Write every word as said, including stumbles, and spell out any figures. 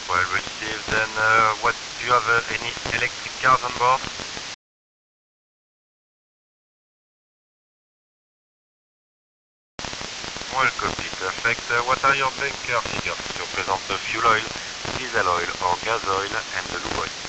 Well received. And uh, what, do you have uh, any electric cars on board? Well, copy. Perfect. Uh, what are your bunker figures? You present the fuel oil, diesel oil or gas oil and the lube oil.